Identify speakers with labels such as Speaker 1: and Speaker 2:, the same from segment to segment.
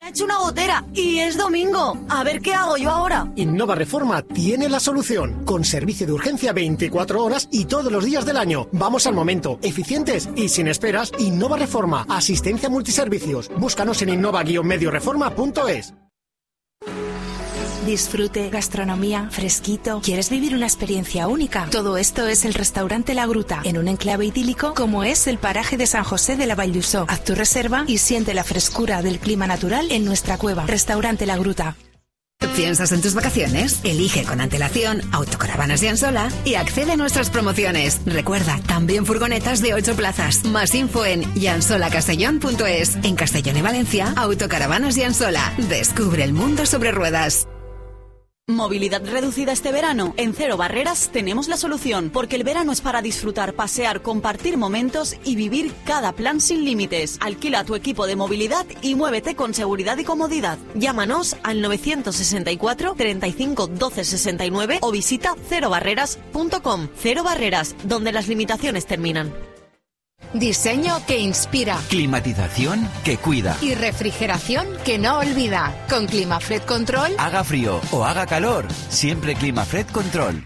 Speaker 1: He hecho una gotera y es domingo. A ver qué hago yo ahora.
Speaker 2: Innova Reforma tiene la solución. Con servicio de urgencia 24 horas y todos los días del año. Vamos al momento, eficientes y sin esperas. Innova Reforma, asistencia multiservicios. Búscanos en innova-medioreforma.es.
Speaker 3: Disfrute, gastronomía, fresquito. ¿Quieres vivir una experiencia única? Todo esto es el restaurante La Gruta, en un enclave idílico como es el paraje de San José de la Vall d'Uixó. Haz tu reserva y siente la frescura del clima natural en nuestra cueva. Restaurante La Gruta.
Speaker 4: ¿Piensas en tus vacaciones? Elige con antelación Autocaravanas Llansola y accede a nuestras promociones. Recuerda, también furgonetas de 8 plazas. Más info en llansola-castellón.es. En Castellón y Valencia, Autocaravanas Llansola. Descubre el mundo sobre ruedas.
Speaker 1: Movilidad reducida este verano. En Cero Barreras tenemos la solución, porque el verano es para disfrutar, pasear, compartir momentos y vivir cada plan sin límites. Alquila tu equipo de movilidad y muévete con seguridad y comodidad. Llámanos al 964 35 12 69 o visita cerobarreras.com. Cero Barreras, donde las limitaciones terminan.
Speaker 5: Diseño que inspira.
Speaker 6: Climatización que cuida.
Speaker 5: Y refrigeración que no olvida. Con Climafred Control.
Speaker 6: Haga frío o haga calor, siempre Climafred Control.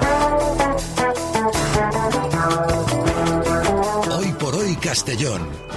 Speaker 7: Hoy por hoy Castellón.